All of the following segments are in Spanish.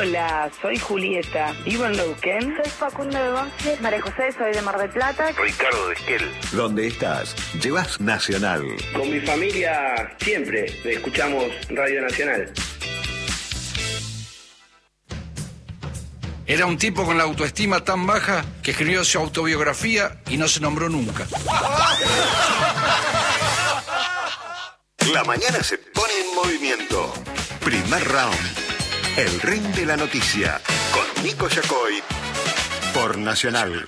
Hola, soy Julieta, vivo en Neuquén. Soy Facundo de Bonce, María José, soy de Mar del Plata. Ricardo de Esquel. ¿Dónde estás? Llevas Nacional. Con mi familia siempre escuchamos Radio Nacional. Era un tipo con la autoestima tan baja que escribió su autobiografía y no se nombró nunca. La mañana se pone en movimiento. Primer round. El ring de la noticia. Con Nico Yacoy. Por Nacional.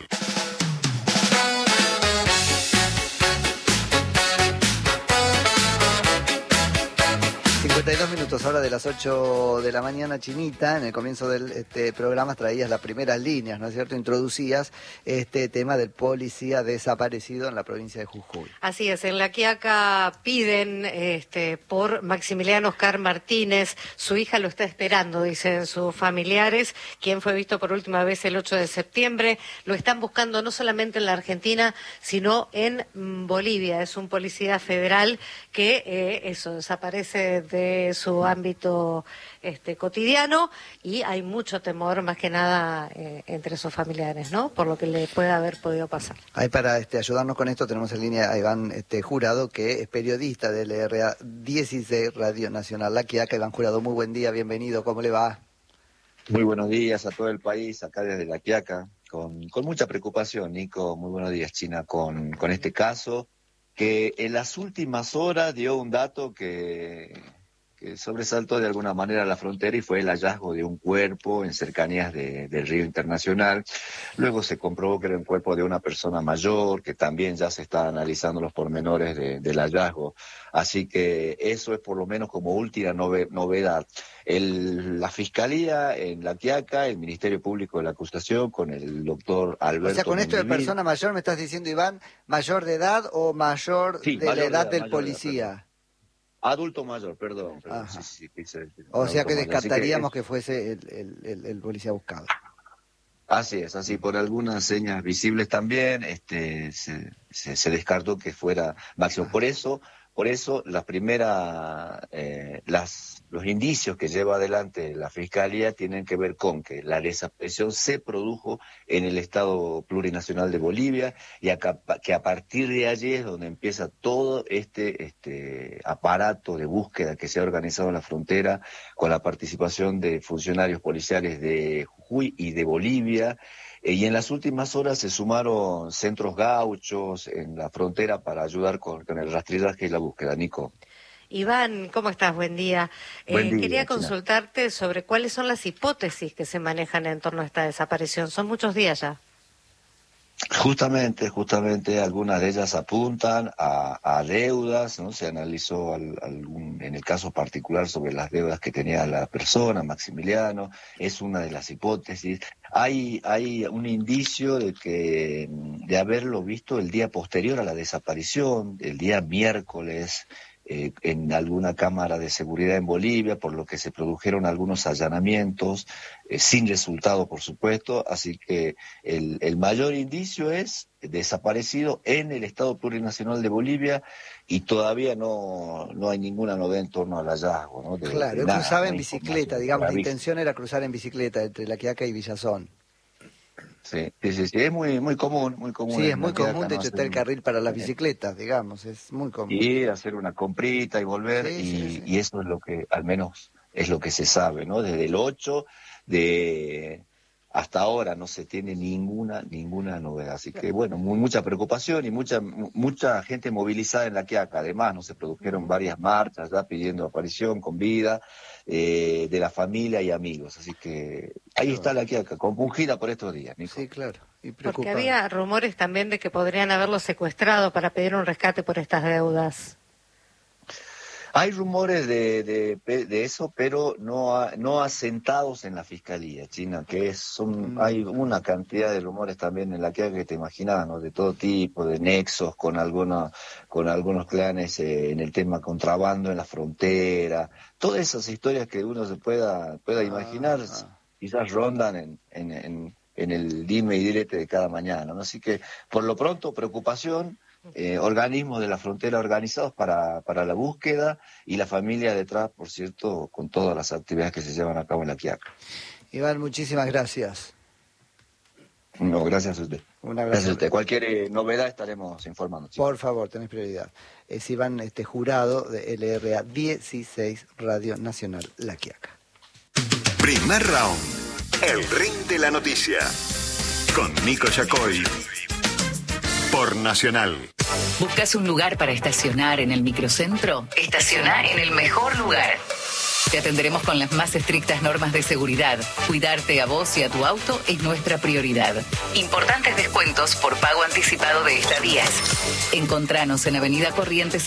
52 minutos, ahora de las 8 de la mañana, Chinita. En el comienzo del programa traías las primeras líneas, ¿no es cierto? Introducías este tema del policía desaparecido en la provincia de Jujuy. Así es, en La Quiaca piden por Maximiliano Oscar Martínez. Su hija lo está esperando, dicen sus familiares, quien fue visto por última vez el 8 de septiembre. Lo están buscando no solamente en la Argentina, sino en Bolivia. Es un policía federal que desaparece de su ámbito cotidiano, y hay mucho temor, más que nada entre sus familiares, ¿no? Por lo que le puede haber podido pasar. Ahí para ayudarnos con esto tenemos en línea a Iván Jurado, que es periodista del RA16 Radio Nacional La Quiaca. Iván Jurado, muy buen día, bienvenido, ¿cómo le va? Muy buenos días a todo el país, acá desde La Quiaca, con mucha preocupación, Nico. Muy buenos días, China, con este caso, que en las últimas horas dio un dato que sobresaltó de alguna manera la frontera, y fue el hallazgo de un cuerpo en cercanías del Río Internacional. Luego se comprobó que era un cuerpo de una persona mayor, que también ya se está analizando los pormenores del hallazgo. Así que eso es por lo menos como última novedad. La Fiscalía en La Quiaca, el Ministerio Público de la Acusación, con el doctor Alberto. O sea, con esto de Mendivil. persona mayor, ¿me estás diciendo, Iván, mayor de edad o mayor de la edad del policía? Adulto mayor, perdón. Sí, o sea que mayor. descartaríamos que fuese el policía buscado. Así es, así por algunas señas visibles también se descartó que fuera Máximo. Por eso los indicios que lleva adelante la Fiscalía tienen que ver con que la desaparición se produjo en el Estado Plurinacional de Bolivia, y que a partir de allí es donde empieza todo este aparato de búsqueda que se ha organizado en la frontera, con la participación de funcionarios policiales de Jujuy y de Bolivia. Y en las últimas horas se sumaron centros gauchos en la frontera para ayudar con el rastrillaje y la búsqueda. Nico. Iván, ¿cómo estás? Buen día. Buen día, quería China. Consultarte sobre cuáles son las hipótesis que se manejan en torno a esta desaparición. Son muchos días ya. Justamente, algunas de ellas apuntan a deudas, ¿no? Se analizó en el caso particular sobre las deudas que tenía la persona, Maximiliano, es una de las hipótesis. Hay un indicio de haberlo visto el día posterior a la desaparición, el día miércoles, en alguna cámara de seguridad en Bolivia, por lo que se produjeron algunos allanamientos, sin resultado, por supuesto. Así que el mayor indicio es desaparecido en el Estado Plurinacional de Bolivia, y todavía no hay ninguna novedad en torno al hallazgo, ¿no? Claro, él cruzaba en bicicleta, digamos, la intención era cruzar en bicicleta entre La Quiaca y Villazón. Sí, es muy común. Sí, es muy común, de hecho está el carril para las bicicletas, digamos, es muy común. Y hacer una comprita y volver, y eso es lo que, al menos, es lo que se sabe, ¿no? Desde el 8 hasta ahora no se tiene ninguna novedad. Así que, bueno, mucha preocupación y mucha gente movilizada en La Quiaca. Además, no se produjeron varias marchas ya pidiendo aparición con vida de la familia y amigos. Así que ahí está La Quiaca, compungida por estos días, Nico. Sí, claro. Y porque había rumores también de que podrían haberlo secuestrado para pedir un rescate por estas deudas. Hay rumores de eso, pero no asentados en la Fiscalía, China, hay una cantidad de rumores también en La Quiaca que te imaginas, ¿no? De todo tipo, de nexos con algunos clanes en el tema contrabando en la frontera, todas esas historias que uno se pueda imaginar, quizás rondan en el dime y direte de cada mañana, ¿no? Así que, por lo pronto, preocupación. Organismos de la frontera organizados para la búsqueda, y la familia detrás, por cierto, con todas las actividades que se llevan a cabo en La Quiaca. Iván, muchísimas gracias. No, gracias a usted. Un abrazo. Gracias a usted. Cualquier novedad estaremos informando. Chicos. Por favor, tenés prioridad. Es Iván Jurado de LRA 16 Radio Nacional La Quiaca. Primer round. El ring de la noticia. Con Nico Yacoy. Por Nacional. ¿Buscas un lugar para estacionar en el microcentro? Estaciona en el mejor lugar. Te atenderemos con las más estrictas normas de seguridad. Cuidarte a vos y a tu auto es nuestra prioridad. Importantes descuentos por pago anticipado de estadías. Encontranos en Avenida Corrientes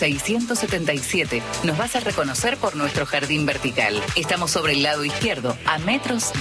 677. Nos vas a reconocer por nuestro jardín vertical. Estamos sobre el lado izquierdo, a metros de